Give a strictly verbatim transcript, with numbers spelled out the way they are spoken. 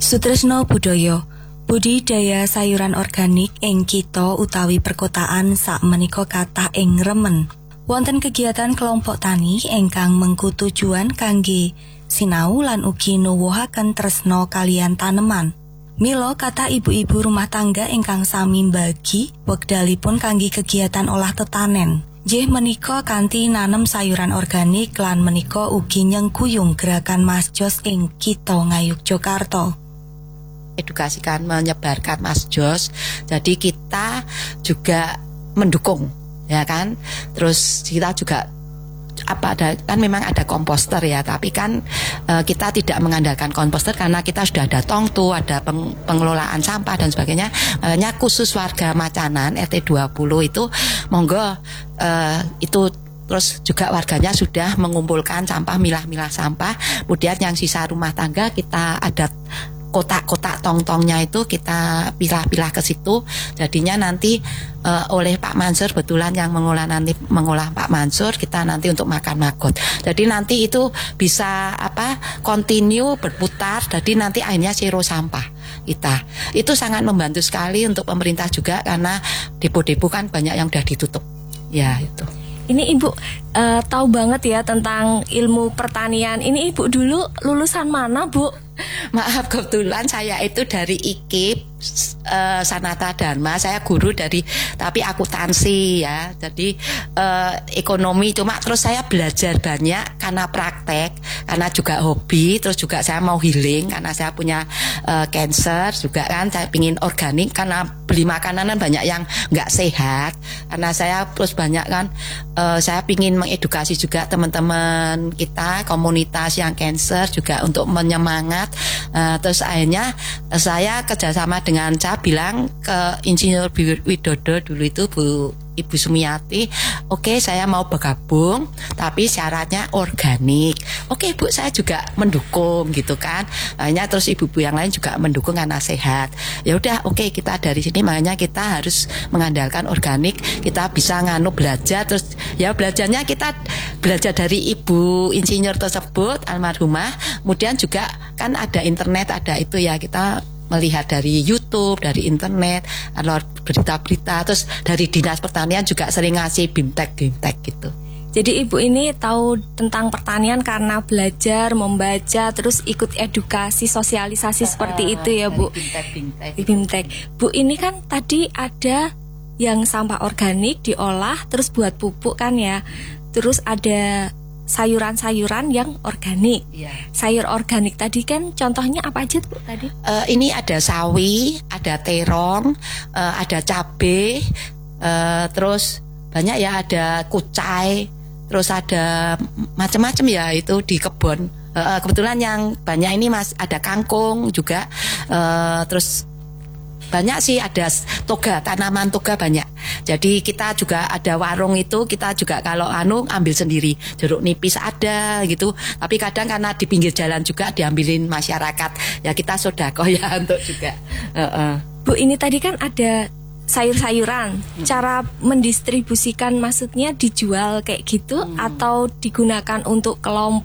Sutresno budaya, budidaya sayuran organik ing kitha utawi perkotaan sakmenika kathah ing remen. Wonten kegiatan kelompok tani ingkang mengku tujuan kangge sinau lan ugi nuwuhaken tresna kalian taneman. Mila kathah ibu-ibu rumah tangga ingkang sami mbagi wekdalipun kangge kegiatan olah tetanen. Nggih menika kanthi nanem sayuran organik lan menika ugi nyengkuyung gerakan Masjos ing kitha Ngayogyakarta. Edukasikan, menyebarkan Masjos, jadi kita juga mendukung, ya kan. Terus kita juga apa ada kan memang ada komposter ya, tapi kan e, kita tidak mengandalkan komposter karena kita sudah ada tongtu, ada peng, pengelolaan sampah dan sebagainya. Makanya khusus warga Macanan R T dua puluh itu monggo e, itu. Terus juga warganya sudah mengumpulkan sampah, milah-milah sampah. Kemudian yang sisa rumah tangga kita ada kotak-kotak tong-tongnya itu kita pilah-pilah ke situ. Jadinya nanti uh, oleh Pak Mansur, betulan yang mengolah nanti mengolah Pak Mansur, kita nanti untuk makan maggot. Jadi nanti itu bisa apa? Continue berputar. Jadi nanti akhirnya zero sampah kita. Itu sangat membantu sekali untuk pemerintah juga karena depo-depo kan banyak yang sudah ditutup. Ya itu. Ini Ibu uh, tahu banget ya tentang ilmu pertanian. Ini Ibu dulu lulusan mana, Bu? Maaf, kebetulan saya itu dari I K I P uh, Sanata Dharma. Saya guru dari tapi akuntansi ya. Jadi uh, ekonomi, cuma terus saya belajar banyak karena praktek, karena juga hobi, terus juga saya mau healing karena saya punya uh, cancer juga kan. Saya pingin organik karena beli makanan banyak yang nggak sehat. Karena saya terus banyak kan uh, saya pingin mengedukasi juga teman-teman kita komunitas yang cancer juga untuk menyemangat. Uh, terus akhirnya uh, saya kerjasama dengan saya bilang ke Insinyur Widodo dulu itu Bu Ibu Sumiati, oke okay, saya mau bergabung tapi syaratnya organik. Oke okay, Bu, saya juga mendukung gitu kan. Makanya terus ibu-ibu yang lain juga mendukung karena sehat. Ya udah oke okay, kita dari sini makanya kita harus mengandalkan organik. Kita bisa nganu belajar terus ya belajarnya kita belajar dari Ibu Insinyur tersebut almarhumah. Kemudian juga kan ada internet, ada itu ya kita melihat dari YouTube, dari internet, alur berita-berita, terus dari Dinas Pertanian juga sering ngasih bimtek-bimtek gitu. Jadi Ibu ini tahu tentang pertanian karena belajar, membaca, terus ikut edukasi, sosialisasi uh, seperti itu ya Bu. Bimtek-bimtek. Bimtek. Bu ini kan tadi ada yang sampah organik diolah terus buat pupuk kan ya. Terus ada sayuran-sayuran yang organik. Ya. Sayur organik tadi kan contohnya apa aja Bu tadi? Uh, ini ada sawi, ada terong, uh, ada cabai, uh, terus banyak ya ada kucai, terus ada macam-macam ya itu di kebun. Uh, kebetulan yang banyak ini Mas ada kangkung juga, uh, terus banyak sih ada toga, tanaman toga banyak. Jadi kita juga ada warung itu kita juga kalau anu ambil sendiri, jeruk nipis ada gitu. Tapi kadang karena di pinggir jalan juga diambilin masyarakat. Ya kita sedekah ya untuk juga. Uh-uh. Bu ini tadi kan ada sayur-sayuran. Hmm. Cara mendistribusikan maksudnya dijual kayak gitu hmm. atau digunakan untuk kelompok